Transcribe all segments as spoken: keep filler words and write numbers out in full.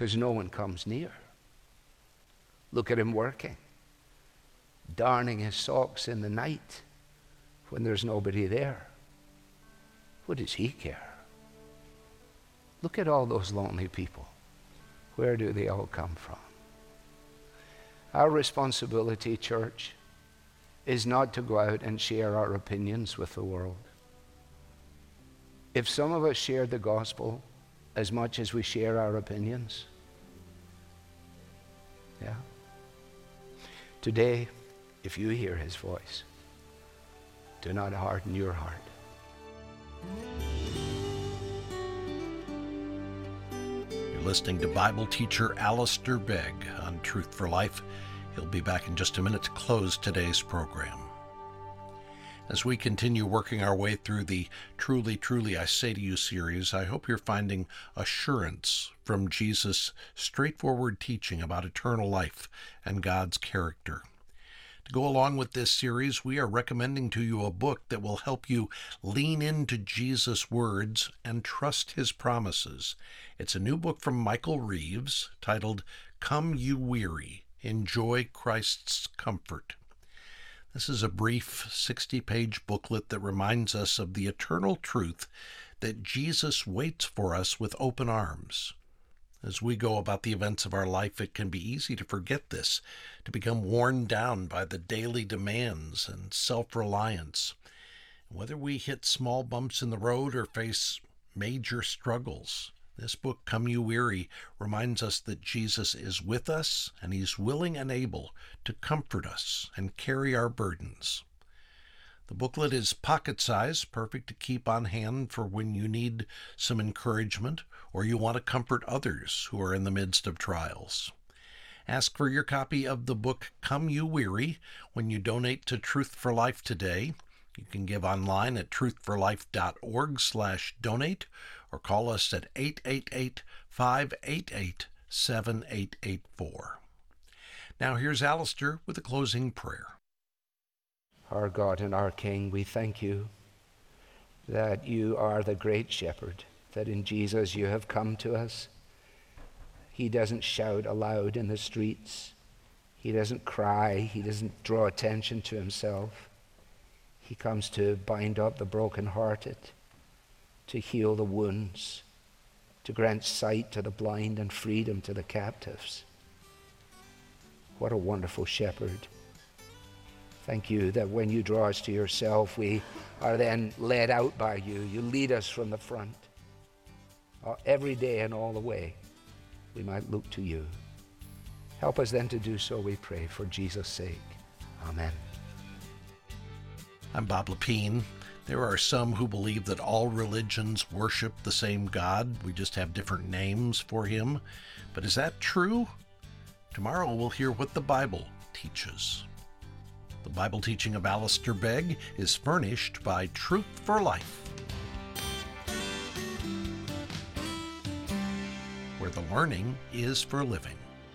because no one comes near. Look at him working, darning his socks in the night when there's nobody there. What does he care? Look at all those lonely people. Where do they all come from? Our responsibility, church, is not to go out and share our opinions with the world. If some of us share the gospel as much as we share our opinions, yeah. Today, if you hear his voice, do not harden your heart. You're listening to Bible teacher Alistair Begg on Truth for Life. He'll be back in just a minute to close today's program. As we continue working our way through the Truly, Truly, I Say to You series, I hope you're finding assurance from Jesus' straightforward teaching about eternal life and God's character. To go along with this series, we are recommending to you a book that will help you lean into Jesus' words and trust his promises. It's a new book from Michael Reeves titled, Come You Weary, Enjoy Christ's Comfort. This is a brief sixty-page booklet that reminds us of the eternal truth that Jesus waits for us with open arms. As we go about the events of our life, it can be easy to forget this, to become worn down by the daily demands and self-reliance. Whether we hit small bumps in the road or face major struggles, this book, Come You Weary, reminds us that Jesus is with us and he's willing and able to comfort us and carry our burdens. The booklet is pocket-sized, perfect to keep on hand for when you need some encouragement or you want to comfort others who are in the midst of trials. Ask for your copy of the book, Come You Weary, when you donate to Truth for Life today. You can give online at truthforlife.org slash donate or call us at eight eight eight, five eight eight, seven eight eight four. Now here's Alistair with a closing prayer. Our God and our King, we thank you that you are the great shepherd, that in Jesus you have come to us. He doesn't shout aloud in the streets. He doesn't cry. He doesn't draw attention to himself. He comes to bind up the brokenhearted, to heal the wounds, to grant sight to the blind and freedom to the captives. What a wonderful shepherd. Thank you that when you draw us to yourself, we are then led out by you. You lead us from the front. Uh, every day and all the way, we might look to you. Help us then to do so, we pray, for Jesus' sake. Amen. I'm Bob Lepine. There are some who believe that all religions worship the same God. We just have different names for him. But is that true? Tomorrow we'll hear what the Bible teaches. The Bible teaching of Alistair Begg is furnished by Truth for Life, where the learning is for living.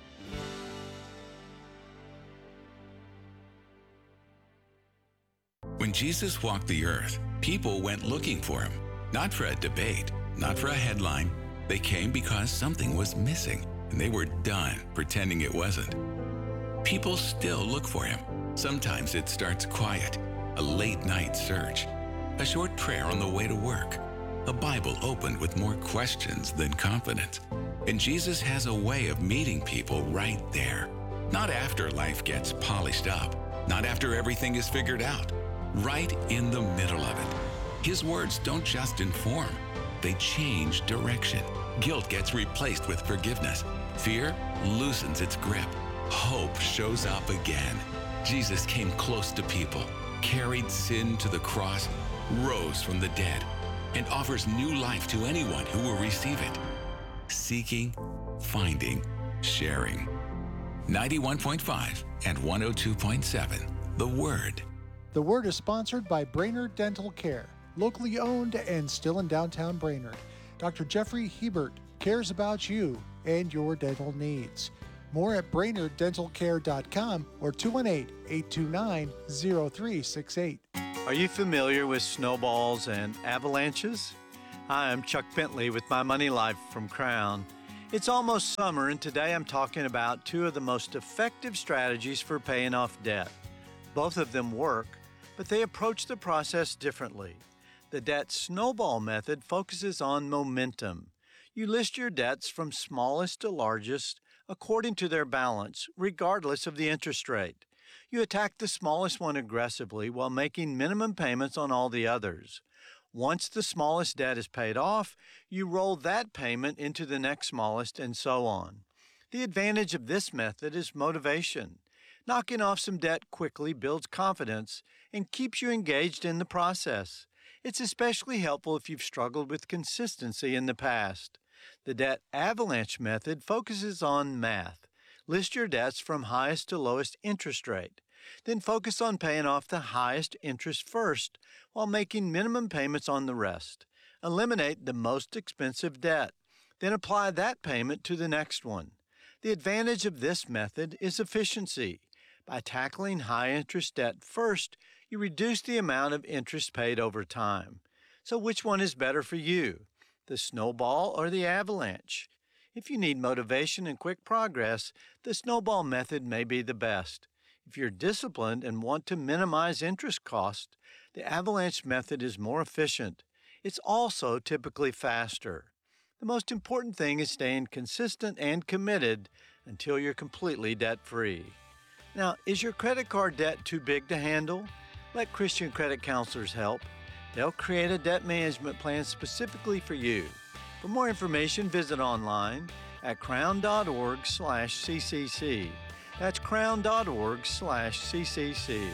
When Jesus walked the earth, people went looking for him, not for a debate, not for a headline. They came because something was missing, and they were done pretending it wasn't. People still look for him. Sometimes it starts quiet, a late-night search, a short prayer on the way to work, a Bible opened with more questions than confidence. And Jesus has a way of meeting people right there. Not after life gets polished up, not after everything is figured out. Right in the middle of it. His words don't just inform, they change direction. Guilt gets replaced with forgiveness. Fear loosens its grip. Hope shows up again. Jesus came close to people, carried sin to the cross, rose from the dead, and offers new life to anyone who will receive it. Seeking, finding, sharing. ninety-one point five and one oh two point seven, The Word. The Word is sponsored by Brainerd Dental Care, locally owned and still in downtown Brainerd. Doctor Jeffrey Hebert cares about you and your dental needs. More at brainerd dental care dot com or two one eight, eight two nine, zero three six eight. Are you familiar with snowballs and avalanches? Hi, I'm Chuck Bentley with My Money Life from Crown. It's almost summer, and today I'm talking about two of the most effective strategies for paying off debt. Both of them work, but they approach the process differently. The debt snowball method focuses on momentum. You list your debts from smallest to largest according to their balance, regardless of the interest rate. You attack the smallest one aggressively while making minimum payments on all the others. Once the smallest debt is paid off, you roll that payment into the next smallest, and so on. The advantage of this method is motivation. Knocking off some debt quickly builds confidence and keeps you engaged in the process. It's especially helpful if you've struggled with consistency in the past. The debt avalanche method focuses on math. List your debts from highest to lowest interest rate. Then focus on paying off the highest interest first while making minimum payments on the rest. Eliminate the most expensive debt. Then apply that payment to the next one. The advantage of this method is efficiency. By tackling high-interest debt first, you reduce the amount of interest paid over time. So which one is better for you, the snowball or the avalanche? If you need motivation and quick progress, the snowball method may be the best. If you're disciplined and want to minimize interest costs, the avalanche method is more efficient. It's also typically faster. The most important thing is staying consistent and committed until you're completely debt-free. Now, is your credit card debt too big to handle? Let Christian credit counselors help. They'll create a debt management plan specifically for you. For more information, visit online at crown.org slash ccc. That's crown.org slash ccc.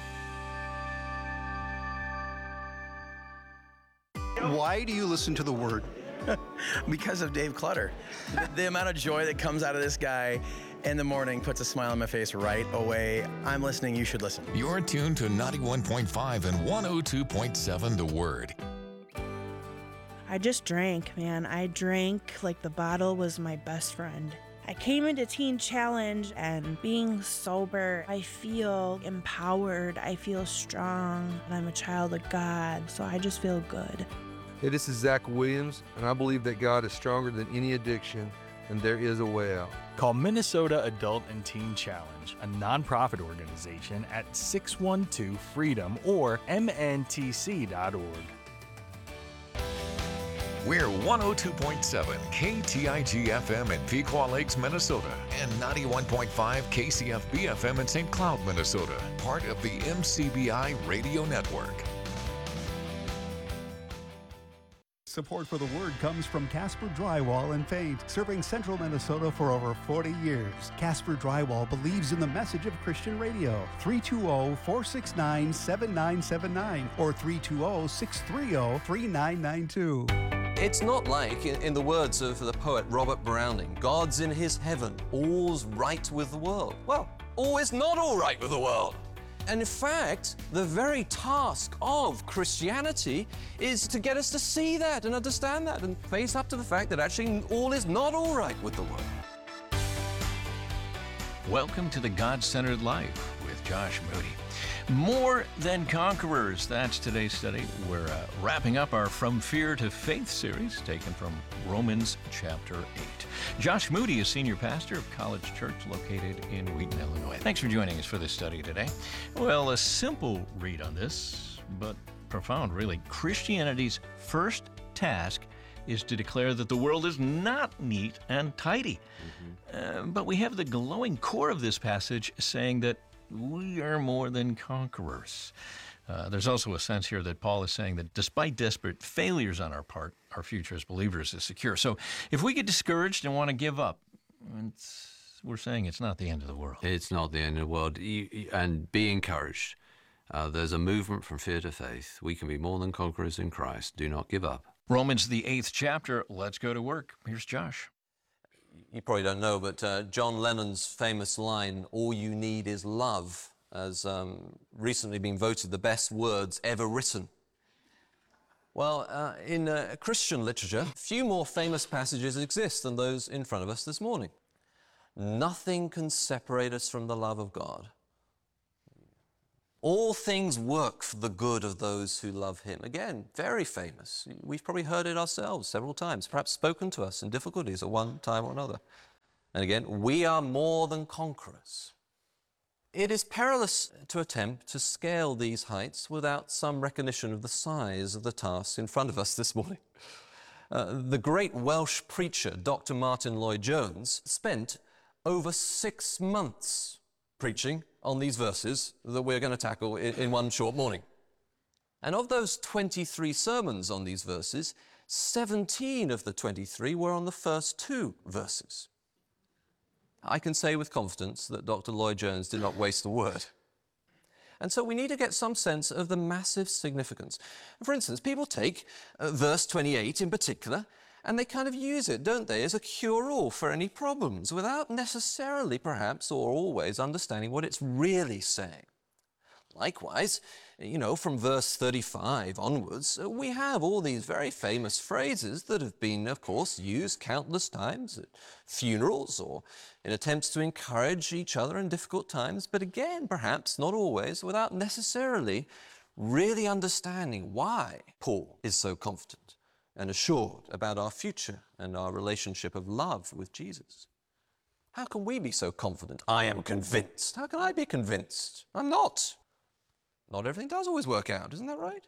Why do you listen to the Word? Because of Dave Clutter. the, the amount of joy that comes out of this guy in the morning puts a smile on my face right away. I'm listening. You should listen. You're tuned to ninety-one point five and one oh two point seven The Word. I just drank, man. I drank like the bottle was my best friend. I came into Teen Challenge, and being sober, I feel empowered. I feel strong, and I'm a child of God, so I just feel good. Hey, this is Zach Williams, and I believe that God is stronger than any addiction, and there is a way out. Call Minnesota Adult and Teen Challenge, a nonprofit organization, at six one two freedom or m n t c dot org. We're one oh two point seven K T I G F M in Pequot Lakes, Minnesota, and ninety-one point five K C F B F M in Saint Cloud, Minnesota, part of the M C B I Radio Network. Support for the Word comes from Casper Drywall and Paint, serving central Minnesota for over forty years. Casper Drywall believes in the message of Christian radio. three two zero, four six nine, seven nine seven nine or three two zero, six three zero, three nine nine two. It's not like, in, in the words of the poet Robert Browning, God's in his heaven, all's right with the world. Well, all is not all right with the world. And in fact, the very task of Christianity is to get us to see that and understand that and face up to the fact that actually all is not all right with the world. Welcome to the God-Centered Life with Josh Moody. More Than Conquerors, that's today's study. We're uh, wrapping up our From Fear to Faith series, taken from Romans chapter eight. Josh Moody is senior pastor of College Church located in Wheaton, Illinois. Thanks for joining us for this study today. Well, a simple read on this, but profound, really. Christianity's first task is to declare that the world is not neat and tidy. Mm-hmm. Uh, but we have the glowing core of this passage saying that we are more than conquerors. Uh, there's also a sense here that Paul is saying that despite desperate failures on our part, our future as believers is secure. So if we get discouraged and want to give up, it's, we're saying it's not the end of the world. It's not the end of the world. You, you, and be encouraged. Uh, there's a movement from fear to faith. We can be more than conquerors in Christ. Do not give up. Romans, the eighth chapter. Let's go to work. Here's Josh. You probably don't know, but uh, John Lennon's famous line, "All you need is love," has um, recently been voted the best words ever written. Well, uh, in uh, Christian literature, few more famous passages exist than those in front of us this morning. Nothing can separate us from the love of God. All things work for the good of those who love him. Again, very famous. We've probably heard it ourselves several times, perhaps spoken to us in difficulties at one time or another. And again, we are more than conquerors. It is perilous to attempt to scale these heights without some recognition of the size of the task in front of us this morning. Uh, the great Welsh preacher, Doctor Martin Lloyd-Jones, spent over six months preaching on these verses that we're going to tackle in, in one short morning. And of those twenty-three sermons on these verses, seventeen of the twenty-three were on the first two verses. I can say with confidence that Doctor Lloyd-Jones did not waste a word. And so we need to get some sense of the massive significance. For instance, people take uh, verse twenty-eight in particular, and they kind of use it, don't they, as a cure-all for any problems, without necessarily, perhaps, or always understanding what it's really saying. Likewise, you know, from verse thirty-five onwards, uh, we have all these very famous phrases that have been, of course, used countless times at funerals or in attempts to encourage each other in difficult times, but again, perhaps not always, without necessarily really understanding why Paul is so confident and assured about our future and our relationship of love with Jesus. How can we be so confident? I am convinced. How can I be convinced? I'm not. Not everything does always work out, isn't that right?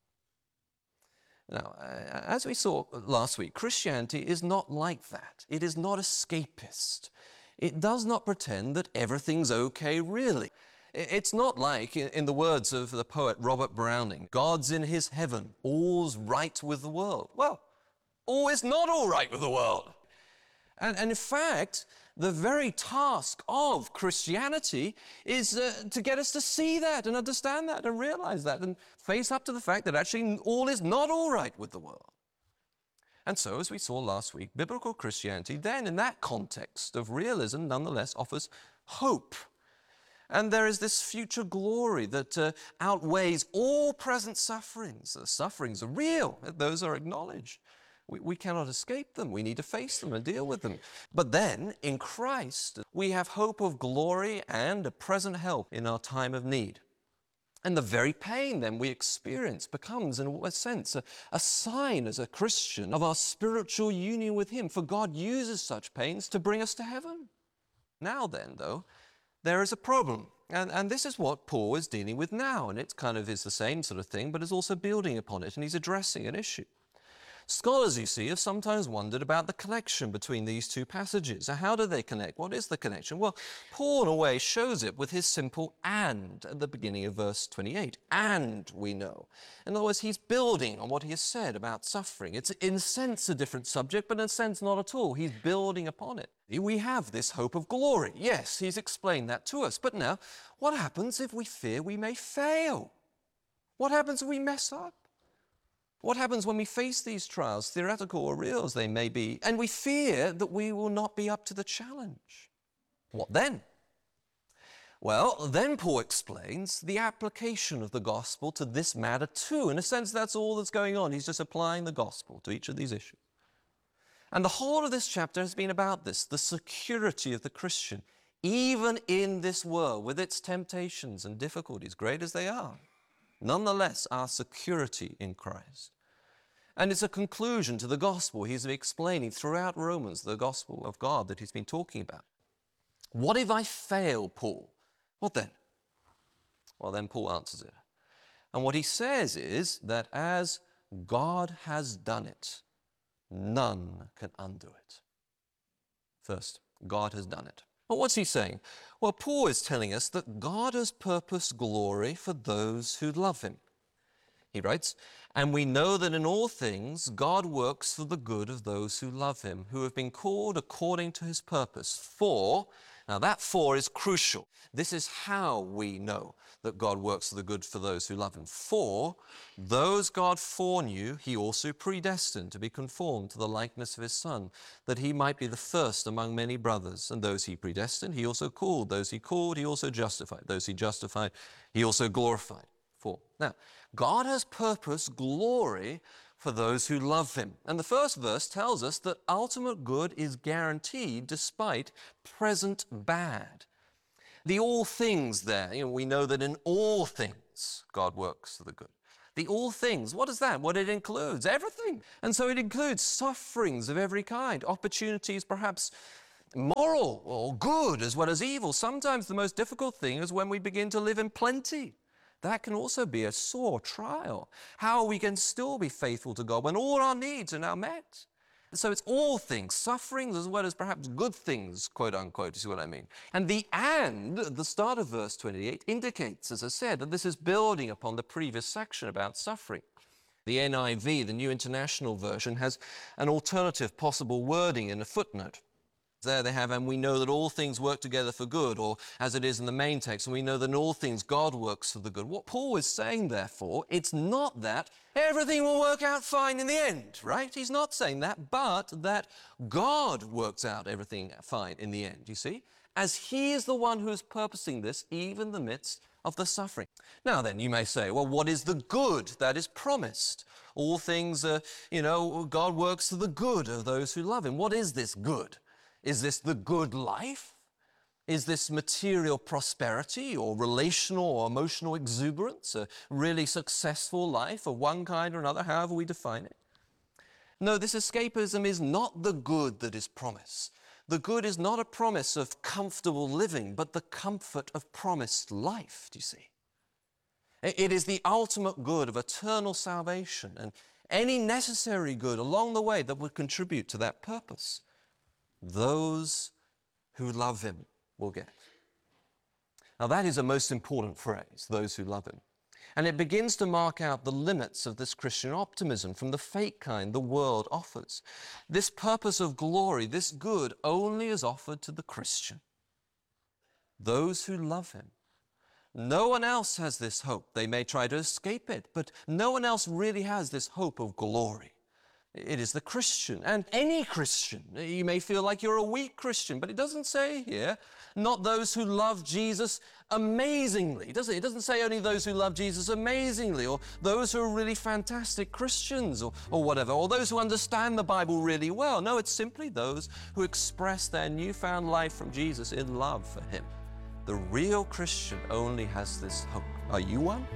Now, uh, as we saw last week, Christianity is not like that. It is not escapist. It does not pretend that everything's okay, really. It's not like, in the words of the poet Robert Browning, God's in his heaven, all's right with the world. Well, all is not all right with the world. And, and in fact, the very task of Christianity is uh, to get us to see that and understand that and realize that and face up to the fact that actually all is not all right with the world. And so, as we saw last week, biblical Christianity then, in that context of realism, nonetheless offers hope. And there is this future glory that uh, outweighs all present sufferings. The sufferings are real. Those are acknowledged. We, we cannot escape them. We need to face them and deal with them. But then, in Christ, we have hope of glory and a present help in our time of need. And the very pain then we experience becomes, in a sense, a, a sign as a Christian of our spiritual union with Him. For God uses such pains to bring us to heaven. Now then, though, there is a problem. And, and this is what Paul is dealing with now. And it kind of is the same sort of thing, but is also building upon it. And he's addressing an issue. Scholars, you see, have sometimes wondered about the connection between these two passages. How do they connect? What is the connection? Well, Paul, in a way, shows it with his simple "and" at the beginning of verse twenty-eight. And we know. In other words, he's building on what he has said about suffering. It's, in a sense, a different subject, but in a sense, not at all. He's building upon it. We have this hope of glory. Yes, he's explained that to us. But now, what happens if we fear we may fail? What happens if we mess up? What happens when we face these trials, theoretical or real as they may be, and we fear that we will not be up to the challenge? What then? Well, then Paul explains the application of the gospel to this matter too. In a sense, that's all that's going on. He's just applying the gospel to each of these issues. And the whole of this chapter has been about this, the security of the Christian, even in this world with its temptations and difficulties, great as they are. Nonetheless, our security in Christ. And it's a conclusion to the gospel he's explaining throughout Romans, the gospel of God that he's been talking about. What if I fail, Paul? What then? Well, then Paul answers it. And what he says is that as God has done it, none can undo it. First, God has done it. Well, what's he saying? Well, Paul is telling us that God has purposed glory for those who love him. He writes, and we know that in all things God works for the good of those who love him, who have been called according to his purpose. For, now that for is crucial. This is how we know that God works for the good for those who love him. For those God foreknew, he also predestined to be conformed to the likeness of his Son, that he might be the first among many brothers. And those he predestined, he also called. Those he called, he also justified. Those he justified, he also glorified. For. Now, God has purposed glory for those who love him. And the first verse tells us that ultimate good is guaranteed despite present bad. The all things there, you know, we know that in all things God works for the good. The all things, what is that? What it includes? Everything. And so it includes sufferings of every kind, opportunities perhaps moral or good as well as evil. Sometimes the most difficult thing is when we begin to live in plenty. That can also be a sore trial. How we can still be faithful to God when all our needs are now met. So it's all things, sufferings as well as perhaps good things, quote unquote, you see what I mean? And the and, at the start of verse twenty-eight, indicates, as I said, that this is building upon the previous section about suffering. The N I V, the New International Version, has an alternative possible wording in a footnote. There they have, and we know that all things work together for good, or as it is in the main text, and we know that in all things God works for the good. What Paul is saying, therefore, it's not that everything will work out fine in the end, right? He's not saying that, but that God works out everything fine in the end, you see? As he is the one who is purposing this, even in the midst of the suffering. Now then, you may say, well, what is the good that is promised? All things, uh, you know, God works for the good of those who love him. What is this good? Is this the good life? Is this material prosperity or relational or emotional exuberance, a really successful life of one kind or another, however we define it? No, this escapism is not the good that is promised. The good is not a promise of comfortable living, but the comfort of promised life, do you see? It is the ultimate good of eternal salvation and any necessary good along the way that would contribute to that purpose. Those who love him will get. Now that is a most important phrase, those who love him. And it begins to mark out the limits of this Christian optimism from the fake kind the world offers. This purpose of glory, this good, only is offered to the Christian. Those who love him. No one else has this hope. They may try to escape it, but no one else really has this hope of glory. It is the Christian, and any Christian. You may feel like you're a weak Christian, but it doesn't say here, not those who love Jesus amazingly, does it? It doesn't say only those who love Jesus amazingly, or those who are really fantastic Christians, or, or whatever, or those who understand the Bible really well. No, it's simply those who express their newfound life from Jesus in love for him. The real Christian only has this hope. Are you one?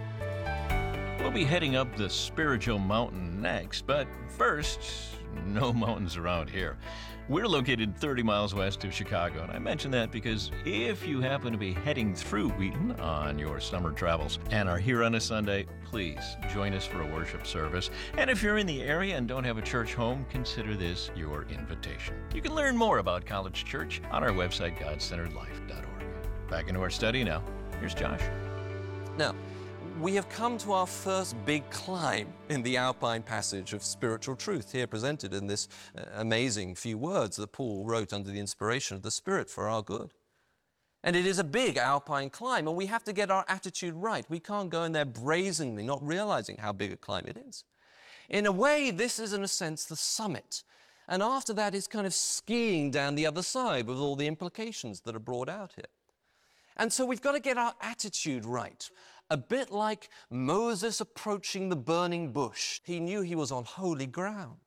We'll be heading up the spiritual mountain next, but first, no mountains around here. We're located thirty miles west of Chicago, and I mention that because if you happen to be heading through Wheaton on your summer travels and are here on a Sunday, please join us for a worship service. And if you're in the area and don't have a church home, consider this your invitation. You can learn more about College Church on our website, god centered life dot org. Back into our study now. Here's Josh. Now, we have come to our first big climb in the Alpine passage of spiritual truth here presented in this uh, amazing few words that Paul wrote under the inspiration of the Spirit for our good. And it is a big Alpine climb, and we have to get our attitude right. We can't go in there brazenly, not realizing how big a climb it is. In a way, this is in a sense the summit. And after that is kind of skiing down the other side with all the implications that are brought out here. And so we've got to get our attitude right. A bit like Moses approaching the burning bush. He knew he was on holy ground.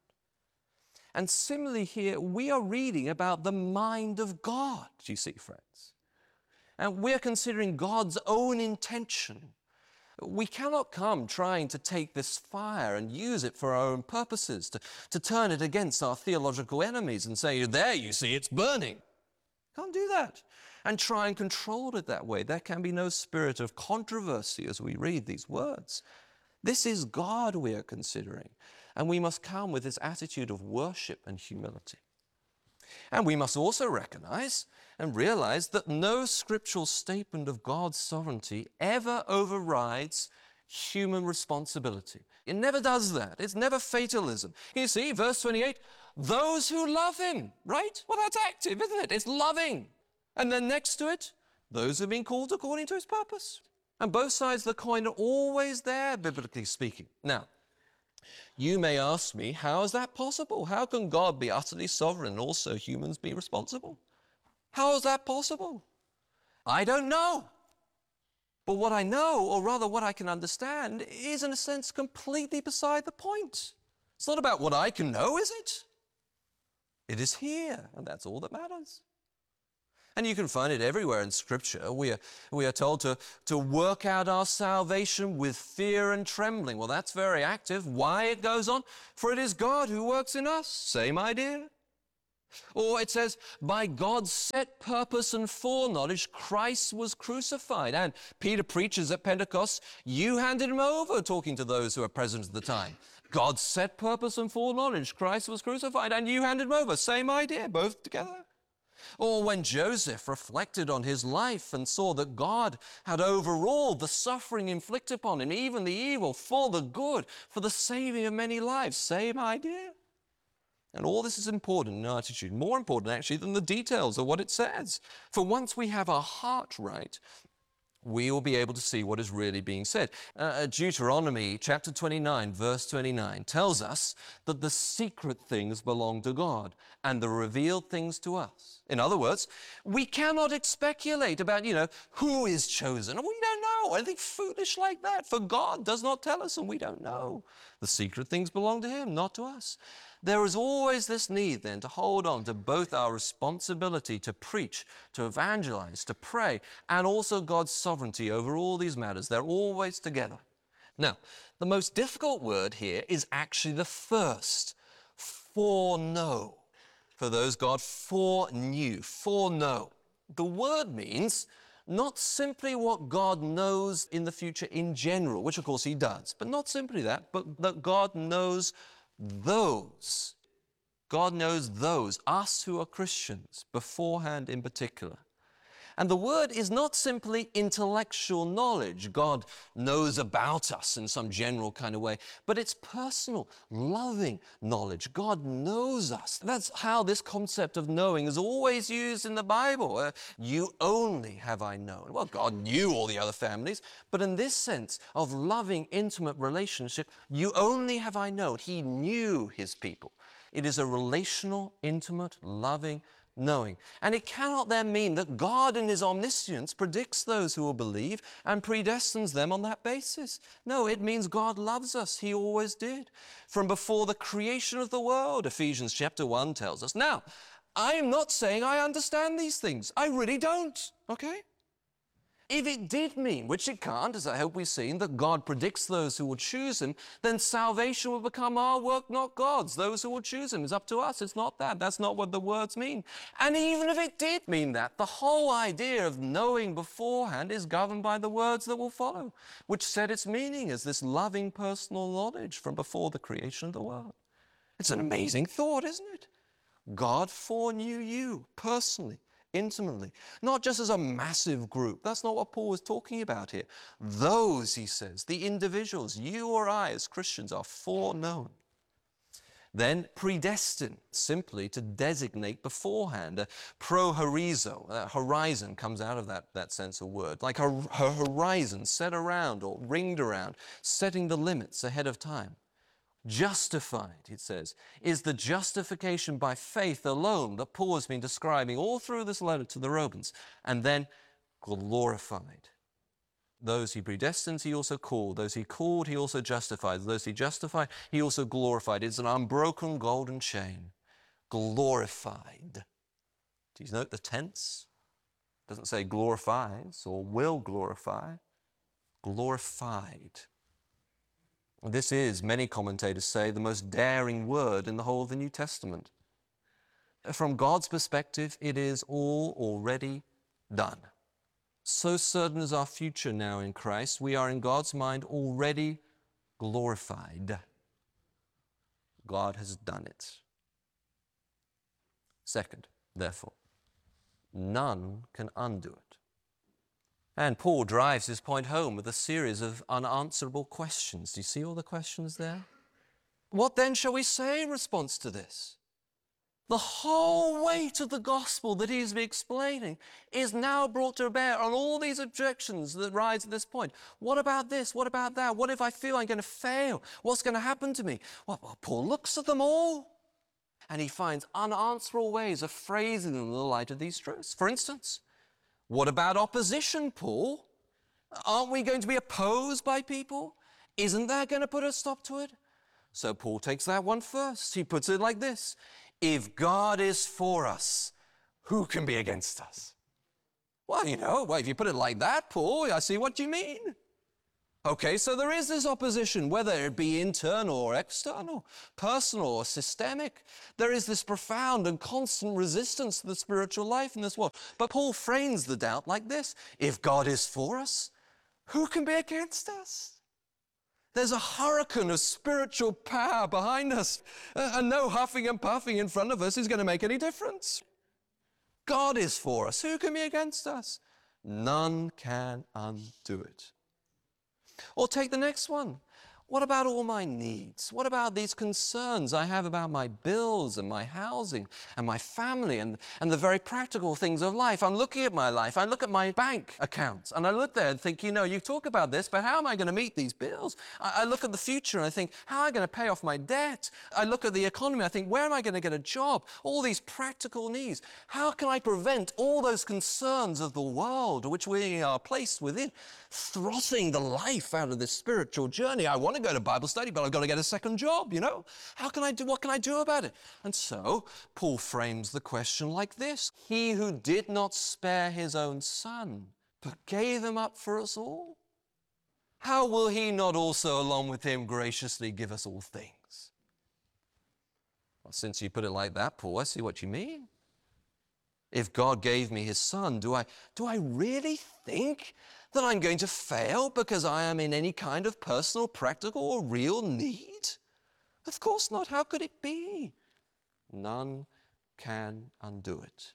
And similarly here, we are reading about the mind of God, you see, friends. And we're considering God's own intention. We cannot come trying to take this fire and use it for our own purposes, to, to turn it against our theological enemies and say, there, you see, it's burning. Can't do that. And try and control it that way. There can be no spirit of controversy as we read these words. This is God we are considering, and we must come with this attitude of worship and humility. And we must also recognize and realize that no scriptural statement of God's sovereignty ever overrides human responsibility. It never does that. It's never fatalism. You see, verse twenty-eight, those who love him, right? Well, that's active, isn't it? It's loving. And then next to it, those who have been called according to his purpose. And both sides of the coin are always there, biblically speaking. Now, you may ask me, how is that possible? How can God be utterly sovereign and also humans be responsible? How is that possible? I don't know. But what I know, or rather what I can understand, is in a sense completely beside the point. It's not about what I can know, is it? It is here, and that's all that matters. And you can find it everywhere in Scripture. We are, we are told to, to work out our salvation with fear and trembling. Well, that's very active. Why? It goes on. For it is God who works in us. Same idea. Or it says, by God's set purpose and foreknowledge, Christ was crucified. And Peter preaches at Pentecost, you handed him over, talking to those who are present at the time. God's set purpose and foreknowledge, Christ was crucified, and you handed him over. Same idea, both together. Or when Joseph reflected on his life and saw that God had overruled the suffering inflicted upon him, even the evil, for the good, for the saving of many lives. Same idea. And all this is important in our attitude, more important actually than the details of what it says. For once we have our heart right, we will be able to see what is really being said. Uh, Deuteronomy chapter twenty-nine, verse twenty-nine tells us that the secret things belong to God and the revealed things to us. In other words, we cannot speculate about, you know, who is chosen. We don't know. Anything foolish like that. For God does not tell us and we don't know. The secret things belong to Him, not to us. There is always this need then to hold on to both our responsibility to preach, to evangelize, to pray, and also God's sovereignty over all these matters. They're always together. Now, the most difficult word here is actually the first, foreknow. For those God foreknew, foreknow. The word means not simply what God knows in the future in general, which of course He does, but not simply that, but that God knows those. God knows those, us who are Christians, beforehand in particular. And the word is not simply intellectual knowledge. God knows about us in some general kind of way, but it's personal, loving knowledge. God knows us. That's how this concept of knowing is always used in the Bible. Uh, you only have I known. Well, God knew all the other families, but in this sense of loving, intimate relationship, you only have I known. He knew His people. It is a relational, intimate, loving knowing. And it cannot then mean that God in His omniscience predicts those who will believe and predestines them on that basis. No, it means God loves us. He always did. From before the creation of the world, Ephesians chapter one tells us. Now, I'm not saying I understand these things. I really don't, okay? If it did mean, which it can't, as I hope we've seen, that God predicts those who will choose Him, then salvation will become our work, not God's. Those who will choose Him, it's up to us. It's not that. That's not what the words mean. And even if it did mean that, the whole idea of knowing beforehand is governed by the words that will follow, which said its meaning as this loving personal knowledge from before the creation of the world. It's an amazing thought, isn't it? God foreknew you personally, intimately, not just as a massive group. That's not what Paul is talking about here. Those, he says, the individuals, you or I as Christians, are foreknown. Then predestined, simply to designate beforehand. Uh, prohorizo, uh, horizon comes out of that, that sense of word. Like her, her horizon set around or ringed around, setting the limits ahead of time. Justified, it says, is the justification by faith alone that Paul has been describing all through this letter to the Romans. And then glorified. Those He predestined, He also called. Those He called, He also justified. Those He justified, He also glorified. It's an unbroken golden chain. Glorified. Do you note the tense? It doesn't say glorifies or will glorify. Glorified. This is, many commentators say, the most daring word in the whole of the New Testament. From God's perspective, it is all already done. So certain is our future now in Christ, we are in God's mind already glorified. God has done it. Second, therefore, none can undo it. And Paul drives his point home with a series of unanswerable questions. Do you see all the questions there? What then shall we say in response to this? The whole weight of the gospel that he's been explaining is now brought to bear on all these objections that rise at this point. What about this? What about that? What if I feel I'm going to fail? What's going to happen to me? Well, well, Paul looks at them all and he finds unanswerable ways of phrasing them in the light of these truths. For instance, what about opposition, Paul? Aren't we going to be opposed by people? Isn't that going to put a stop to it? So Paul takes that one first. He puts it like this. If God is for us, who can be against us? Well, you know, well, if you put it like that, Paul, I see what you mean. Okay, so there is this opposition, whether it be internal or external, personal or systemic. There is this profound and constant resistance to the spiritual life in this world. But Paul frames the doubt like this: if God is for us, who can be against us? There's a hurricane of spiritual power behind us, uh, and no huffing and puffing in front of us is going to make any difference. God is for us. Who can be against us? None can undo it. Or take the next one. What about all my needs? What about these concerns I have about my bills and my housing and my family and, and the very practical things of life? I'm looking at my life. I look at my bank accounts and I look there and think, you know, you talk about this, but how am I going to meet these bills? I, I look at the future and I think, how am I going to pay off my debt? I look at the economy. I think, where am I going to get a job? All these practical needs. How can I prevent all those concerns of the world which we are placed within throttling the life out of this spiritual journey? I want to go to Bible study, but I've got to get a second job, you know? How can I do, what can I do about it? And so Paul frames the question like this: he who did not spare his own son, but gave him up for us all, how will he not also along with him graciously give us all things? Well, since you put it like that, Paul, I see what you mean. If God gave me his son, do I, do I really think that I'm going to fail because I am in any kind of personal, practical, or real need? Of course not. How could it be? None can undo it.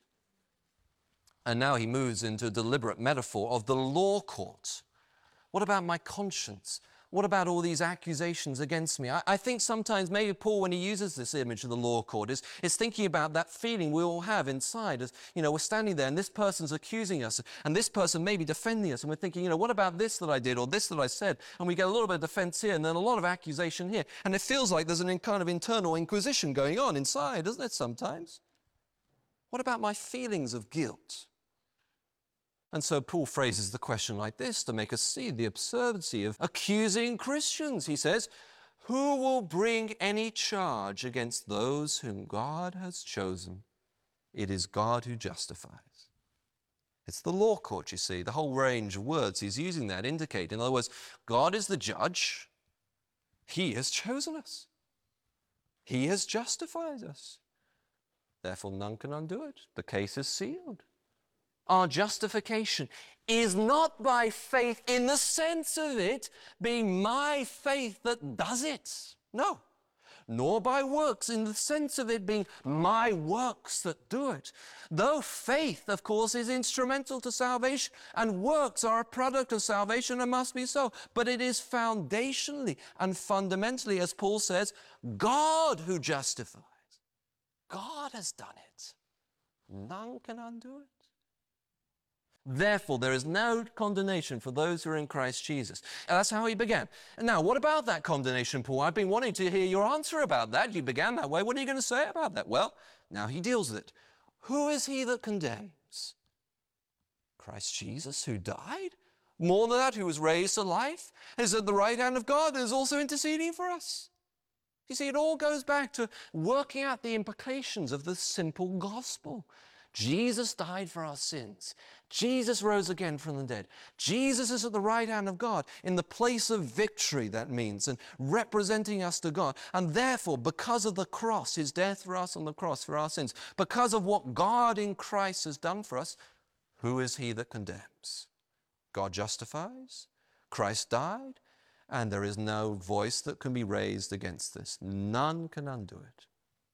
And now he moves into a deliberate metaphor of the law court. What about my conscience? What about all these accusations against me? I, I think sometimes maybe Paul, when he uses this image of the law court, is, is thinking about that feeling we all have inside as, you know, we're standing there and this person's accusing us and this person may be defending us and we're thinking, you know, what about this that I did or this that I said? And we get a little bit of defense here and then a lot of accusation here. And it feels like there's an kind of internal inquisition going on inside, doesn't it, sometimes? What about my feelings of guilt? And so Paul phrases the question like this to make us see the absurdity of accusing Christians. He says, who will bring any charge against those whom God has chosen? It is God who justifies. It's the law court, you see. The whole range of words he's using that indicate. In other words, God is the judge. He has chosen us. He has justified us. Therefore, none can undo it. The case is sealed. Our justification is not by faith in the sense of it being my faith that does it. No. Nor by works in the sense of it being my works that do it. Though faith, of course, is instrumental to salvation and works are a product of salvation and must be so. But it is foundationally and fundamentally, as Paul says, God who justifies. God has done it. None can undo it. Therefore, there is no condemnation for those who are in Christ Jesus. And that's how he began. And now, what about that condemnation, Paul? I've been wanting to hear your answer about that. You began that way. What are you going to say about that? Well, now he deals with it. Who is he that condemns? Christ Jesus, who died? More than that, who was raised to life, is at the right hand of God and is also interceding for us. You see, it all goes back to working out the implications of the simple gospel. Jesus died for our sins. Jesus rose again from the dead. Jesus is at the right hand of God in the place of victory, that means, and representing us to God. And therefore, because of the cross, his death for us on the cross for our sins, because of what God in Christ has done for us, who is he that condemns? God justifies, Christ died, and there is no voice that can be raised against this. None can undo it.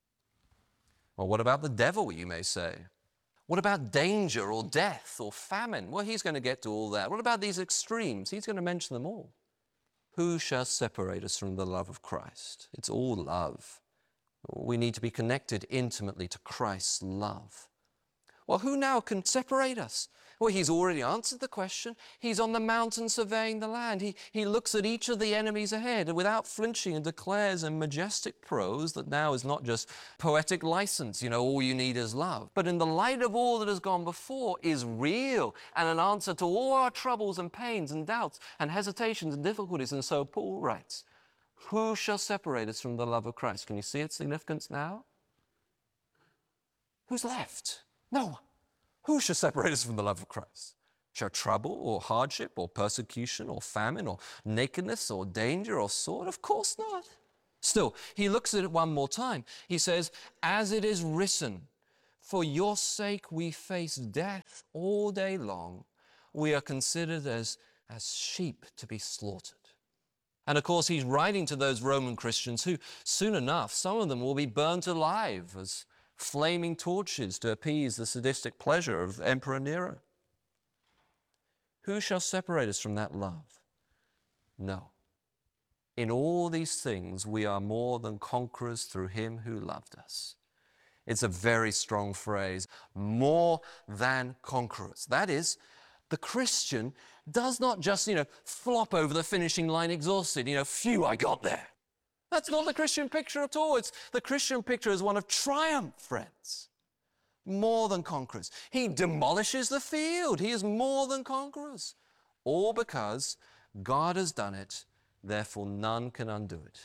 Well, what about the devil, you may say? What about danger or death or famine? Well, he's going to get to all that. What about these extremes? He's going to mention them all. Who shall separate us from the love of Christ? It's all love. We need to be connected intimately to Christ's love. Well, who now can separate us? Well, he's already answered the question. He's on the mountain surveying the land. He, he looks at each of the enemies ahead and without flinching and declares in majestic prose that now is not just poetic license, you know, all you need is love. But in the light of all that has gone before is real and an answer to all our troubles and pains and doubts and hesitations and difficulties. And so Paul writes, who shall separate us from the love of Christ? Can you see its significance now? Who's left? No one. Who shall separate us from the love of Christ? Shall trouble or hardship or persecution or famine or nakedness or danger or sword? Of course not. Still, he looks at it one more time. He says, as it is written, for your sake we face death all day long. We are considered as, as sheep to be slaughtered. And of course, he's writing to those Roman Christians who, soon enough, some of them will be burnt alive as flaming torches to appease the sadistic pleasure of Emperor Nero. Who shall separate us from that love? No. In all these things, we are more than conquerors through him who loved us. It's a very strong phrase, more than conquerors. That is, the Christian does not just, you know, flop over the finishing line exhausted, you know, phew, I got there. That's not the Christian picture at all. It's the Christian picture is one of triumph, friends. More than conquerors. He demolishes the field. He is more than conquerors. All because God has done it, therefore none can undo it.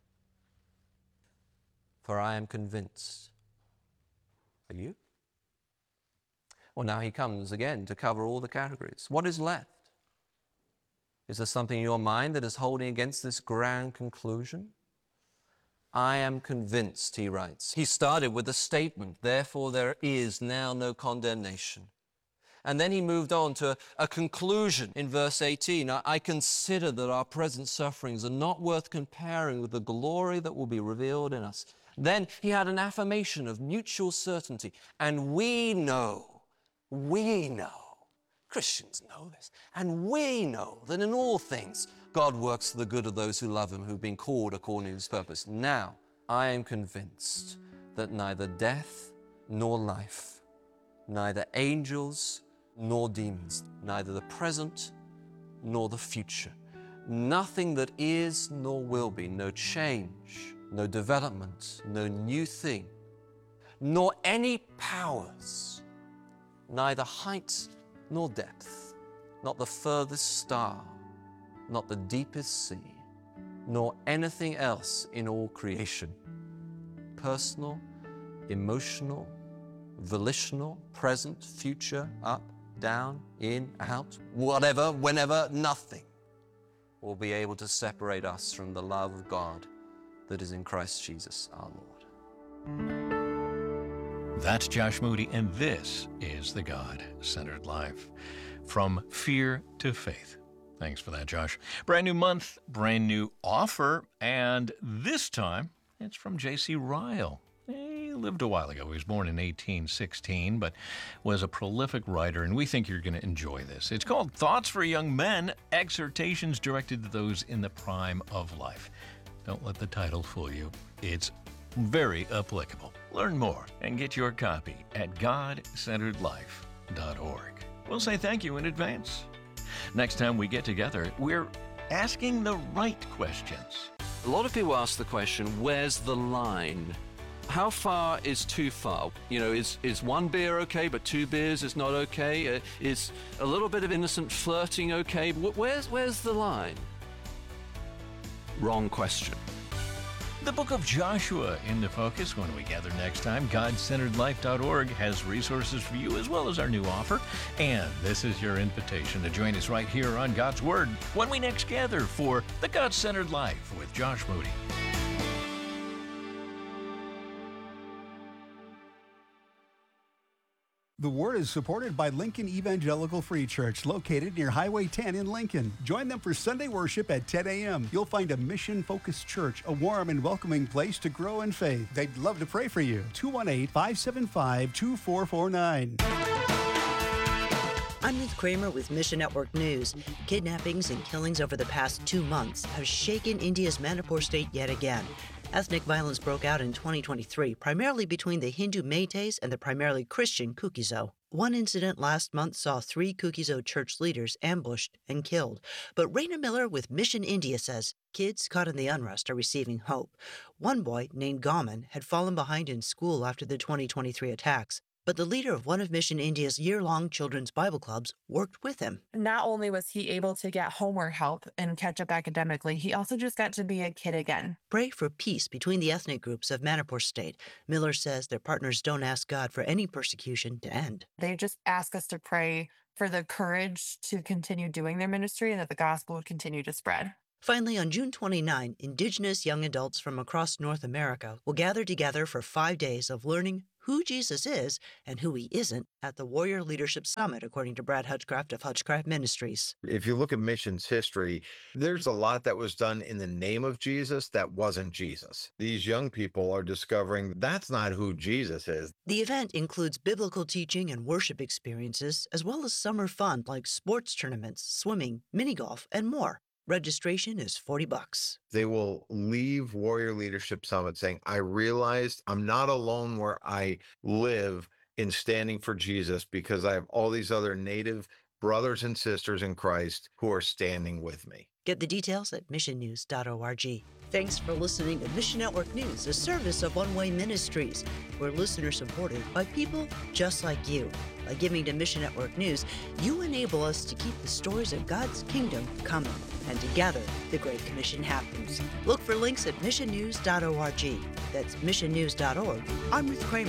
For I am convinced. Are you? Well, now he comes again to cover all the categories. What is left? Is there something in your mind that is holding against this grand conclusion? I am convinced, he writes. He started with the statement, therefore there is now no condemnation. And then he moved on to a conclusion in verse eighteen. I, I consider that our present sufferings are not worth comparing with the glory that will be revealed in us. Then he had an affirmation of mutual certainty. And we know, we know, Christians know this, and we know that in all things God works for the good of those who love him, who've been called according to his purpose. Now, I am convinced that neither death nor life, neither angels nor demons, neither the present nor the future, nothing that is nor will be, no change, no development, no new thing, nor any powers, neither height nor depth, not the furthest star, not the deepest sea, nor anything else in all creation, personal, emotional, volitional, present, future, up, down, in, out, whatever, whenever, nothing will be able to separate us from the love of God that is in Christ Jesus our Lord. That's Josh Moody, and this is the God-Centered Life. From fear to faith. Thanks for that, Josh. Brand new month, brand new offer, and this time it's from J C Ryle. He lived a while ago. He was born in eighteen sixteen, but was a prolific writer, and we think you're going to enjoy this. It's called Thoughts for Young Men, Exhortations Directed to Those in the Prime of Life. Don't let the title fool you. It's very applicable. Learn more and get your copy at god centered life dot org. We'll say thank you in advance. Next time we get together, we're asking the right questions. A lot of people ask the question, where's the line? How far is too far? You know, is, is one beer okay, but two beers is not okay? Uh, is a little bit of innocent flirting okay? Where's, where's the line? Wrong question. The book of Joshua into focus when we gather next time. god centered life dot org has resources for you as well as our new offer. And this is your invitation to join us right here on God's Word when we next gather for the God-Centered Life with Josh Moody. The Word is supported by Lincoln Evangelical Free Church, located near Highway ten in Lincoln. Join them for Sunday worship at ten a.m. You'll find a mission-focused church, a warm and welcoming place to grow in faith. They'd love to pray for you. two one eight, five seven five, two four four nine. I'm Ruth Kramer with Mission Network News. Kidnappings and killings over the past two months have shaken India's Manipur state yet again. Ethnic violence broke out in twenty twenty-tee, primarily between the Hindu Meiteis and the primarily Christian Kuki-Zo. One incident last month saw three Kuki-Zo church leaders ambushed and killed. But Raina Miller with Mission India says kids caught in the unrest are receiving hope. One boy, named Gaman, had fallen behind in school after the twenty twenty-three attacks. But the leader of one of Mission India's year-long children's Bible clubs worked with him. Not only was he able to get homework help and catch up academically, he also just got to be a kid again. Pray for peace between the ethnic groups of Manipur State. Miller says their partners don't ask God for any persecution to end. They just ask us to pray for the courage to continue doing their ministry and that the gospel would continue to spread. Finally, on June twenty-ninth, Indigenous young adults from across North America will gather together for five days of learning who Jesus is and who he isn't at the Warrior Leadership Summit, according to Brad Hutchcraft of Hutchcraft Ministries. If you look at missions history, there's a lot that was done in the name of Jesus that wasn't Jesus. These young people are discovering that's not who Jesus is. The event includes biblical teaching and worship experiences, as well as summer fun like sports tournaments, swimming, mini golf, and more. Registration is forty bucks. They will leave Warrior Leadership Summit saying, I realized I'm not alone where I live in standing for Jesus because I have all these other Native brothers and sisters in Christ who are standing with me. Get the details at mission news dot org. Thanks for listening to Mission Network News, a service of One Way Ministries. We're listener supported by people just like you. By giving to Mission Network News, you enable us to keep the stories of God's kingdom coming. And together, the Great Commission happens. Look for links at mission news dot org. That's mission news dot org. I'm Ruth Kramer.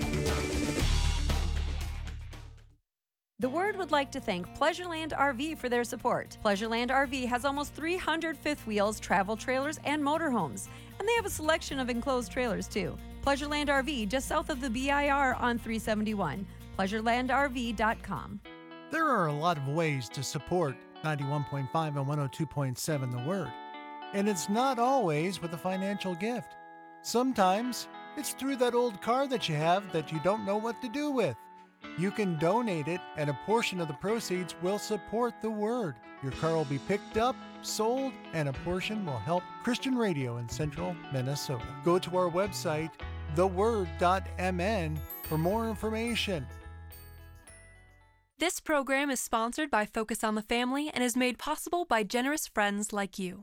The Word would like to thank Pleasureland R V for their support. Pleasureland R V has almost three hundred fifth wheels, travel trailers, and motorhomes. And they have a selection of enclosed trailers, too. Pleasureland R V, just south of the B I R on three seventy-one. pleasure land r v dot com. There are a lot of ways to support ninety-one point five and one oh two point seven The Word. And it's not always with a financial gift. Sometimes it's through that old car that you have that you don't know what to do with. You can donate it, and a portion of the proceeds will support the Word. Your car will be picked up, sold, and a portion will help Christian radio in central Minnesota. Go to our website, the word dot m n, for more information. This program is sponsored by Focus on the Family and is made possible by generous friends like you.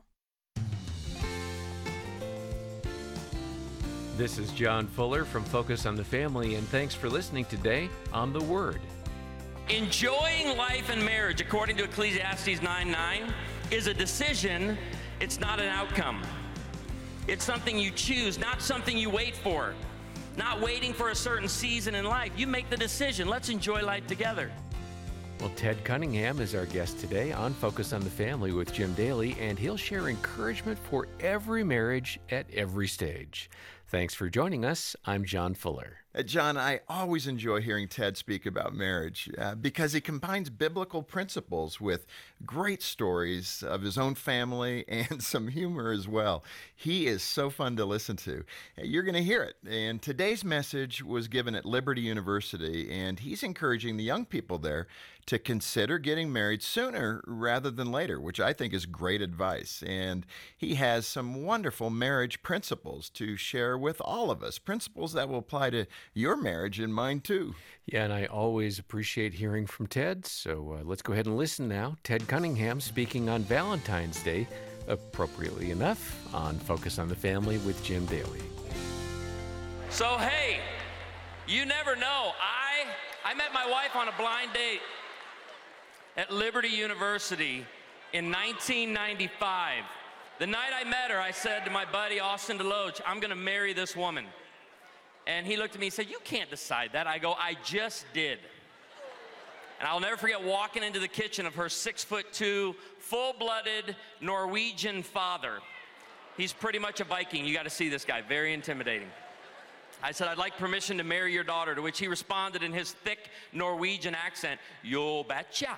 This is John Fuller from Focus on the Family, and thanks for listening today on The Word. Enjoying life and marriage, according to Ecclesiastes nine nine, is a decision, it's not an outcome. It's something you choose, not something you wait for. Not waiting for a certain season in life. You make the decision. Let's enjoy life together. Well, Ted Cunningham is our guest today on Focus on the Family with Jim Daly, and he'll share encouragement for every marriage at every stage. Thanks for joining us. I'm John Fuller. Uh, John, I always enjoy hearing Ted speak about marriage uh, because he combines biblical principles with great stories of his own family and some humor as well. He is so fun to listen to. You're going to hear it. And today's message was given at Liberty University, and he's encouraging the young people there to consider getting married sooner rather than later, which I think is great advice. And he has some wonderful marriage principles to share with all of us, principles that will apply to your marriage and mine too. Yeah, and I always appreciate hearing from Ted, so uh, let's go ahead and listen now. Ted Cunningham speaking on Valentine's Day, appropriately enough, on Focus on the Family with Jim Daly. So, hey, you never know. I, I met my wife on a blind date at Liberty University in nineteen ninety-five. The night I met her, I said to my buddy Austin DeLoach, I'm going to marry this woman. And he looked at me and said, you can't decide that. I go, I just did. And I'll never forget walking into the kitchen of her six foot two, full-blooded Norwegian father. He's pretty much a Viking. You got to see this guy, very intimidating. I said, I'd like permission to marry your daughter, to which he responded in his thick Norwegian accent, you betcha.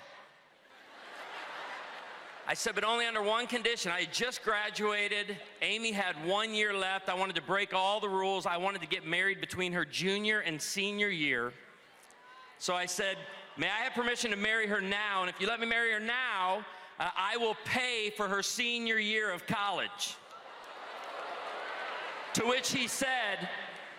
I said, but only under one condition. I had just graduated. Amy had one year left. I wanted to break all the rules. I wanted to get married between her junior and senior year. So I said, may I have permission to marry her now? And if you let me marry her now, uh, I will pay for her senior year of college. To which he said,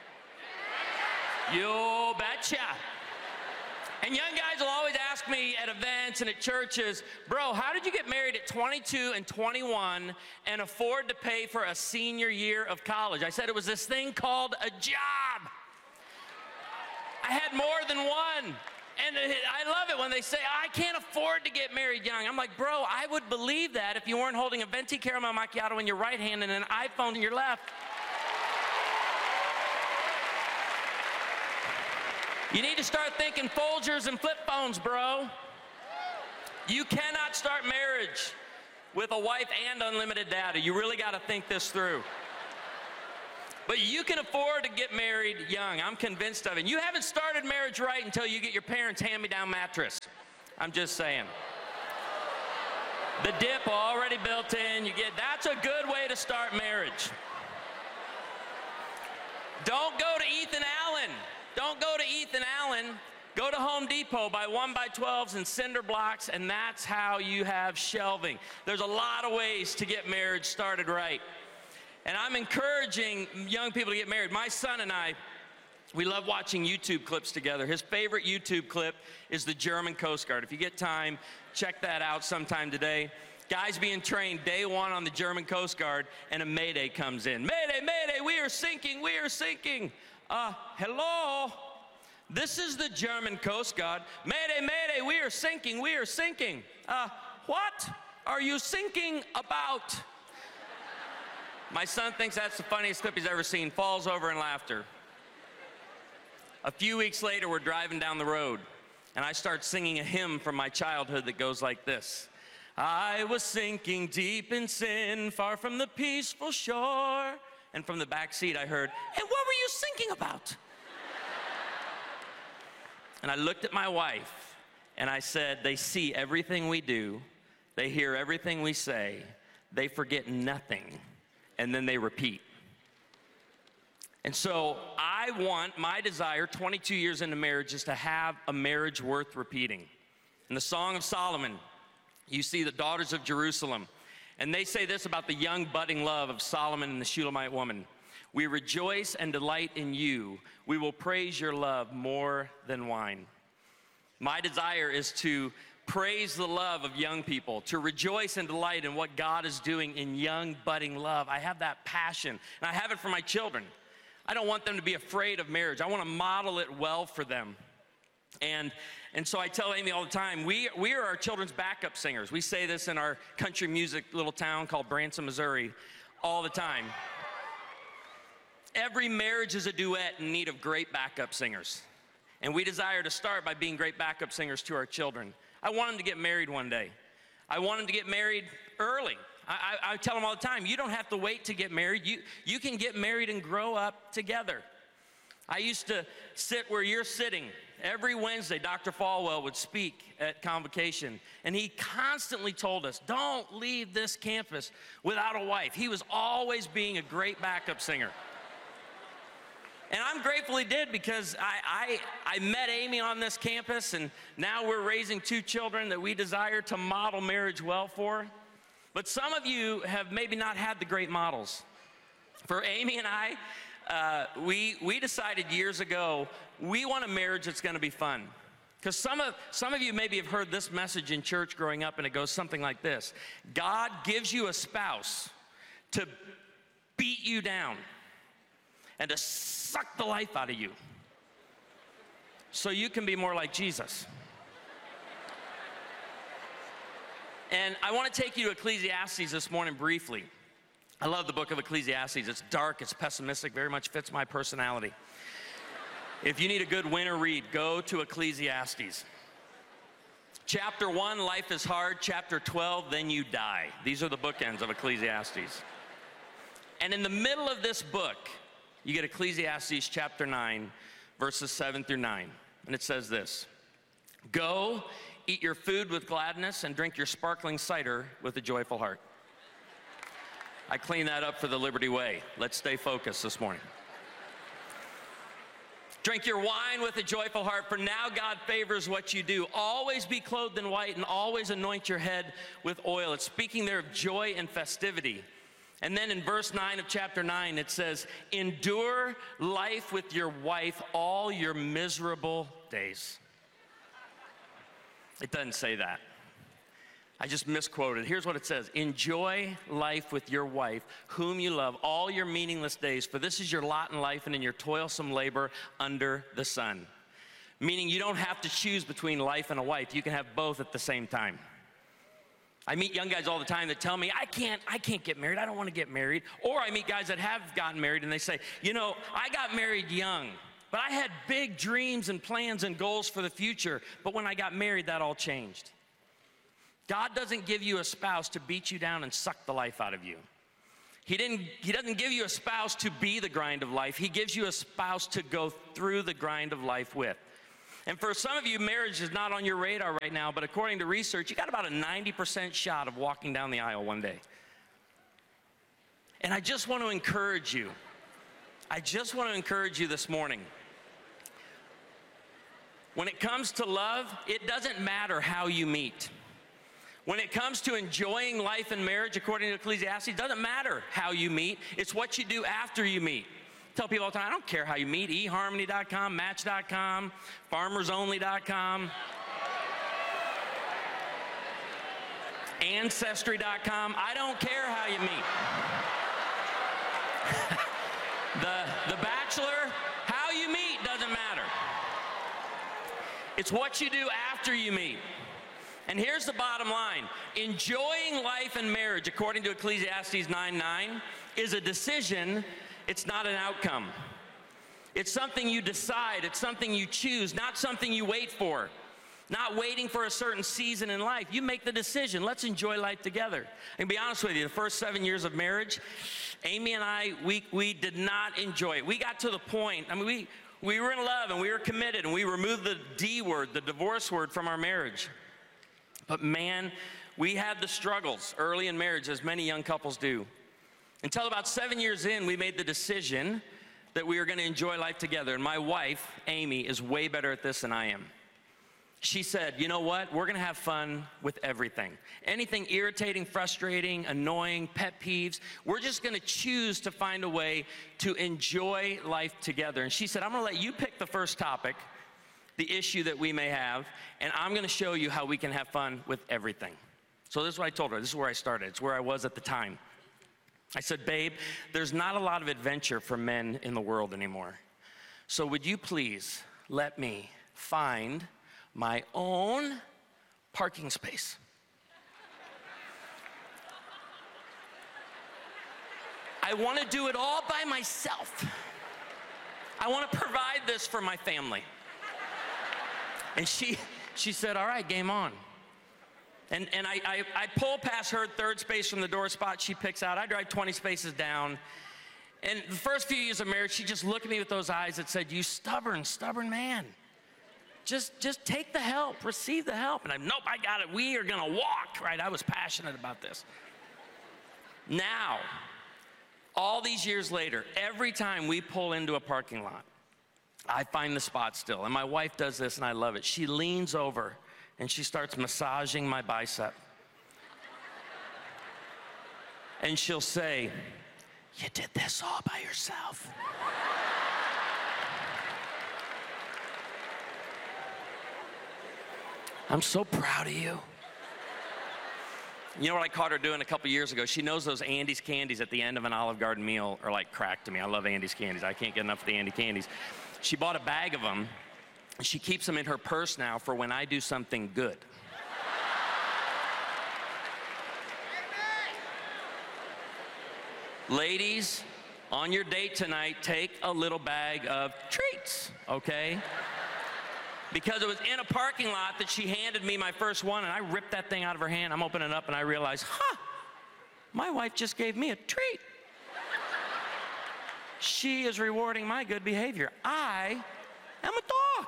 you betcha. And young guys will always ask me at events and at churches, bro, how did you get married at twenty-two and twenty-one and afford to pay for a senior year of college? I said it was this thing called a job. I had more than one. And I love it when they say, I can't afford to get married young. I'm like, bro, I would believe that if you weren't holding a venti caramel macchiato in your right hand and an iPhone in your left. You need to start thinking Folgers and flip phones, bro. You cannot start marriage with a wife and unlimited data. You really got to think this through. But you can afford to get married young. I'm convinced of it. You haven't started marriage right until you get your parents' hand-me-down mattress. I'm just saying. The dip already built in. You get, that's a good way to start marriage. Don't go to Ethan Allen. Don't go to Ethan Allen. Go to Home Depot, buy one by twelves and cinder blocks, and that's how you have shelving. There's a lot of ways to get marriage started right. And I'm encouraging young people to get married. My son and I, we love watching YouTube clips together. His favorite YouTube clip is the German Coast Guard. If you get time, check that out sometime today. Guys being trained day one on the German Coast Guard, and a mayday comes in. Mayday, mayday, we are sinking, we are sinking. Uh, hello? This is the German Coast Guard. Mayday, mayday, we are sinking, we are sinking. Uh, what are you sinking about? My son thinks that's the funniest clip he's ever seen, falls over in laughter. A few weeks later, we're driving down the road, and I start singing a hymn from my childhood that goes like this. I was sinking deep in sin, far from the peaceful shore. And from the back seat, I heard, hey, what were you sinking about? And I looked at my wife, and I said, they see everything we do, they hear everything we say, they forget nothing, and then they repeat. And so I want, my desire, twenty-two years into marriage, is to have a marriage worth repeating. In the Song of Solomon, you see the daughters of Jerusalem, and they say this about the young budding love of Solomon and the Shulamite woman. We rejoice and delight in you. We will praise your love more than wine. My desire is to praise the love of young people, to rejoice and delight in what God is doing in young, budding love. I have that passion, and I have it for my children. I don't want them to be afraid of marriage. I want to model it well for them. And, and so I tell Amy all the time, we, we are our children's backup singers. We say this in our country music little town called Branson, Missouri, all the time. Every marriage is a duet in need of great backup singers. And we desire to start by being great backup singers to our children. I want them to get married one day. I want them to get married early. I, I, I tell them all the time, you don't have to wait to get married. You, you can get married and grow up together. I used to sit where you're sitting. Every Wednesday, Doctor Falwell would speak at Convocation, and he constantly told us, don't leave this campus without a wife. He was always being a great backup singer. And I'm grateful he did, because I, I, I met Amy on this campus, and now we're raising two children that we desire to model marriage well for. But some of you have maybe not had the great models. For Amy and I, uh, we, we decided years ago, we want a marriage that's going to be fun. Because some of, some of you maybe have heard this message in church growing up, and it goes something like this. God gives you a spouse to beat you down and to suck the life out of you so you can be more like Jesus. And I want to take you to Ecclesiastes this morning briefly. I love the book of Ecclesiastes. It's dark, it's pessimistic, very much fits my personality. If you need a good winter read, go to Ecclesiastes. Chapter one, life is hard. Chapter twelve, then you die. These are the bookends of Ecclesiastes. And in the middle of this book, you get Ecclesiastes chapter nine, verses seven through nine. And it says this, go, eat your food with gladness and drink your sparkling cider with a joyful heart. I clean that up for the Liberty Way. Let's stay focused this morning. Drink your wine with a joyful heart, for now God favors what you do. Always be clothed in white and always anoint your head with oil. It's speaking there of joy and festivity. And then in verse nine of chapter nine, it says, endure life with your wife all your miserable days. It doesn't say that. I just misquoted. Here's what it says. Enjoy life with your wife, whom you love, all your meaningless days, for this is your lot in life and in your toilsome labor under the sun. meaning you don't have to choose between life and a wife. You can have both at the same time. I meet young guys all the time that tell me, I can't, I can't get married. I don't want to get married. Or I meet guys that have gotten married and they say, you know, I got married young, but I had big dreams and plans and goals for the future. But when I got married, that all changed. God doesn't give you a spouse to beat you down and suck the life out of you. He didn't, he doesn't give you a spouse to be the grind of life. He gives you a spouse to go through the grind of life with. And for some of you, marriage is not on your radar right now, but according to research, you got about a ninety percent shot of walking down the aisle one day. And I just want to encourage you. I just want to encourage you this morning. When it comes to love, it doesn't matter how you meet. When it comes to enjoying life and marriage, according to Ecclesiastes, it doesn't matter how you meet. It's what you do after you meet. I tell people all the time, I don't care how you meet. e harmony dot com, match dot com, farmers only dot com, ancestry dot com. I don't care how you meet. the, the Bachelor, how you meet doesn't matter. It's what you do after you meet. And here's the bottom line. Enjoying life and marriage, according to Ecclesiastes nine nine, is a decision. It's not an outcome. It's something you decide. It's something you choose, not something you wait for. Not waiting for a certain season in life. You make the decision. Let's enjoy life together. And to be honest with you, the first seven years of marriage, Amy and I, we, we did not enjoy it. We got to the point, I mean, we, we were in love and we were committed and we removed the D word, the divorce word, from our marriage. But man, we had the struggles early in marriage, as many young couples do. Until about seven years in, we made the decision that we were going to enjoy life together. And my wife, Amy, is way better at this than I am. She said, you know what? We're going to have fun with everything. Anything irritating, frustrating, annoying, pet peeves, we're just going to choose to find a way to enjoy life together. And she said, I'm going to let you pick the first topic, the issue that we may have, and I'm going to show you how we can have fun with everything. So this is what I told her. This is where I started. It's where I was at the time. I said, babe, there's not a lot of adventure for men in the world anymore. So would you please let me find my own parking space? I want to do it all by myself. I want to provide this for my family. And she, she said, all right, game on. And, and I, I, I pull past her third space from the door spot she picks out. I drive twenty spaces down. And the first few years of marriage, she just looked at me with those eyes that said, you stubborn, stubborn man. Just, just take the help, receive the help. And I'm, nope, I got it. We are going to walk, right? I was passionate about this. Now, all these years later, every time we pull into a parking lot, I find the spot still. And my wife does this, and I love it. She leans over, and she starts massaging my bicep. And she'll say, you did this all by yourself. I'm so proud of you. You know what I caught her doing a couple years ago? She knows those Andy's candies at the end of an Olive Garden meal are like crack to me. I love Andy's candies. I can't get enough of the Andy candies. She bought a bag of them. She keeps them in her purse now for when I do something good. Ladies, on your date tonight, take a little bag of treats, okay? Because it was in a parking lot that she handed me my first one, and I ripped that thing out of her hand. I'm opening it up, and I realized, huh, my wife just gave me a treat. She is rewarding my good behavior. I am a dog.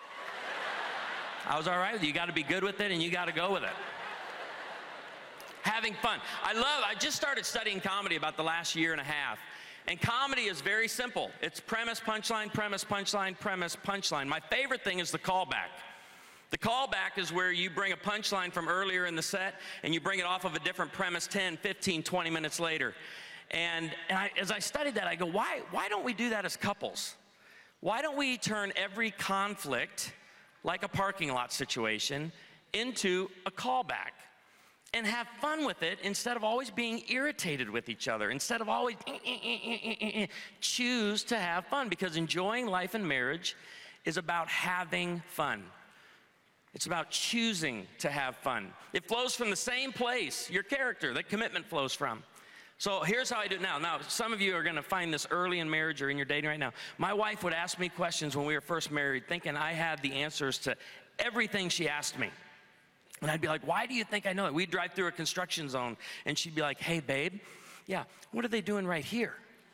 I was all right with it. You got to be good with it, and you got to go with it. Having fun. I love, I just started studying comedy about the last year and a half. And comedy is very simple. It's premise, punchline, premise, punchline, premise, punchline. My favorite thing is the callback. The callback is where you bring a punchline from earlier in the set and you bring it off of a different premise ten, fifteen, twenty minutes later. And, and I, as I studied that, I go, why, why don't we do that as couples? Why don't we turn every conflict, like a parking lot situation, into a callback? And have fun with it instead of always being irritated with each other, instead of always eh, eh, eh, eh, eh, eh. Choose to have fun, because enjoying life and marriage is about having fun. It's about choosing to have fun. It flows from the same place, your character, that commitment flows from. So here's how I do it now. Now, some of you are going to find this early in marriage or in your dating right now. My wife would ask me questions when we were first married, thinking I had the answers to everything she asked me. And I'd be like, why do you think I know it? We'd drive through a construction zone, and she'd be like, hey, babe, yeah, what are they doing right here?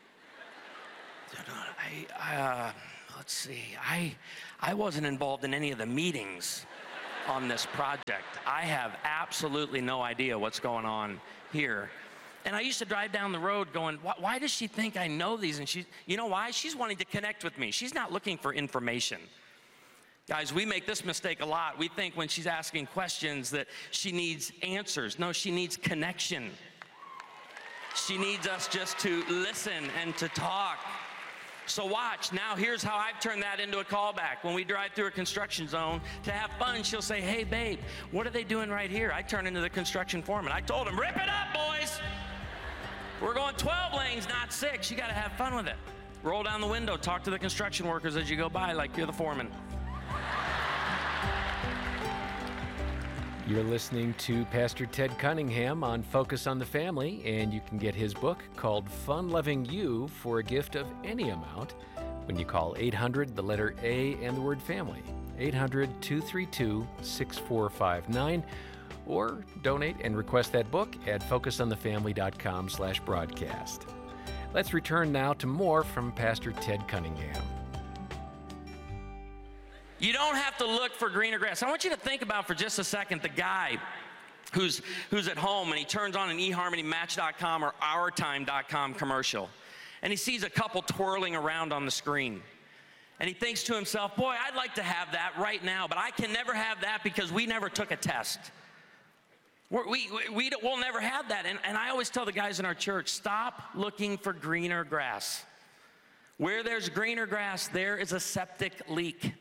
I, I, uh, let's see, I, I wasn't involved in any of the meetings on this project. I have absolutely no idea what's going on here. And I used to drive down the road going, why, why does she think I know these? And she, you know why? She's wanting to connect with me. She's not looking for information. Guys, we make this mistake a lot. We think when she's asking questions that she needs answers. No, she needs connection. She needs us just to listen and to talk. So watch. Now here's how I've turned that into a callback. When we drive through a construction zone to have fun, she'll say, hey, babe, what are they doing right here? I turn into the construction foreman. I told him, rip it up, boys. We're going twelve lanes, not six. You got to have fun with it. Roll down the window. Talk to the construction workers as you go by like you're the foreman. You're listening to Pastor Ted Cunningham on Focus on the Family, and you can get his book called Fun Loving You for a gift of any amount when you call eight hundred, the letter A, and the word family, eight hundred, two three two, six four five nine, or donate and request that book at focusonthefamily.com slash broadcast. Let's return now to more from Pastor Ted Cunningham. You don't have to look for greener grass. I want you to think about for just a second the guy who's, who's at home and he turns on an e harmony match dot com or our time dot com commercial, and he sees a couple twirling around on the screen. And he thinks to himself, boy, I'd like to have that right now, but I can never have that because we never took a test. We're, we, we, we'll never have that. And, and I always tell the guys in our church, stop looking for greener grass. Where there's greener grass, there is a septic leak.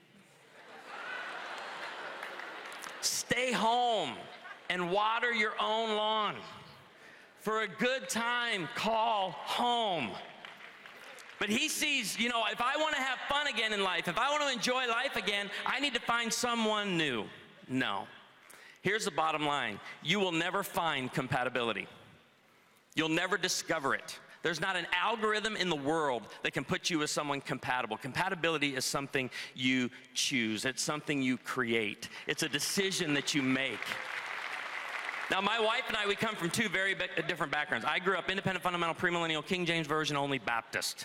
Stay home and water your own lawn. For a good time, call home. But he sees, you know, if I want to have fun again in life, if I want to enjoy life again, I need to find someone new. No. Here's the bottom line. You will never find compatibility. You'll never discover it. There's not an algorithm in the world that can put you with someone compatible. Compatibility is something you choose. It's something you create. It's a decision that you make. Now, my wife and I, we come from two very different backgrounds. I grew up independent, fundamental, premillennial, King James Version only Baptist.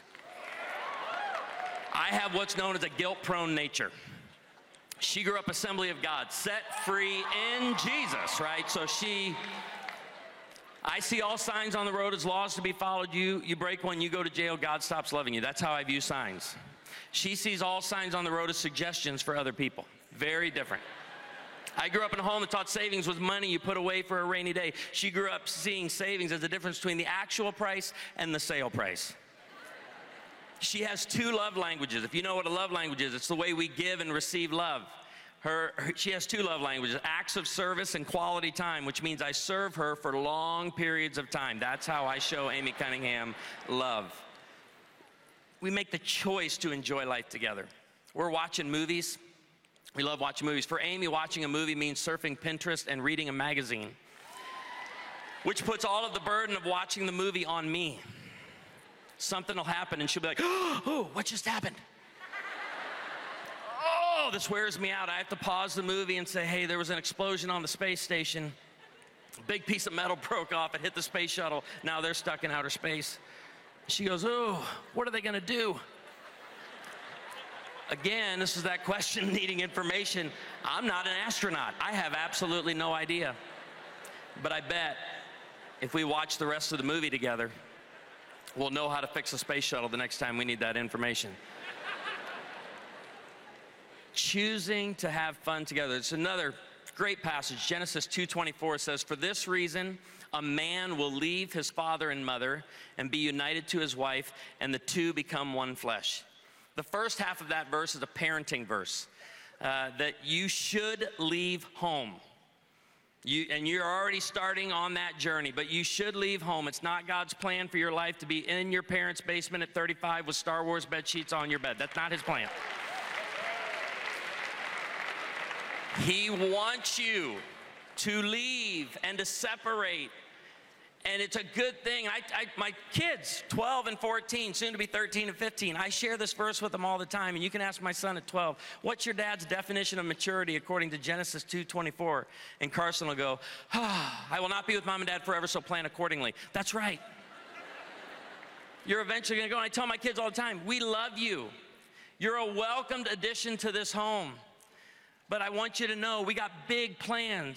I have what's known as a guilt-prone nature. She grew up Assembly of God, set free in Jesus, right? So she... I see all signs on the road as laws to be followed. You, you break one, you go to jail, God stops loving you. That's how I view signs. She sees all signs on the road as suggestions for other people. Very different. I grew up in a home that taught savings was money you put away for a rainy day. She grew up seeing savings as the difference between the actual price and the sale price. She has two love languages. If you know what a love language is, it's the way we give and receive love. Her, her, she has two love languages, acts of service and quality time, which means I serve her for long periods of time. That's how I show Amy Cunningham love. We make the choice to enjoy life together. We're watching movies. We love watching movies. For Amy, watching a movie means surfing Pinterest and reading a magazine, which puts all of the burden of watching the movie on me. Something will happen and she'll be like, oh, what just happened? Oh, this wears me out. I have to pause the movie and say, hey, there was an explosion on the space station. A big piece of metal broke off. It hit the space shuttle. Now they're stuck in outer space. She goes, oh, what are they going to do? Again, this is that question needing information. I'm not an astronaut. I have absolutely no idea. But I bet if we watch the rest of the movie together, we'll know how to fix a space shuttle the next time we need that information. Choosing to have fun together. It's another great passage. Genesis two twenty-four says, for this reason, a man will leave his father and mother and be united to his wife, and the two become one flesh. The first half of that verse is a parenting verse, uh, that you should leave home. You, and you're already starting on that journey, but you should leave home. It's not God's plan for your life to be in your parents' basement at thirty-five with Star Wars bed sheets on your bed. That's not his plan. He wants you to leave and to separate. And it's a good thing. I, I, my kids, twelve and fourteen, soon to be thirteen and fifteen, I share this verse with them all the time. And you can ask my son at twelve, what's your dad's definition of maturity according to Genesis two twenty-four? And Carson will go, ah, I will not be with mom and dad forever, so plan accordingly. That's right. You're eventually going to go. And I tell my kids all the time, we love you. You're a welcomed addition to this home. But I want you to know we got big plans.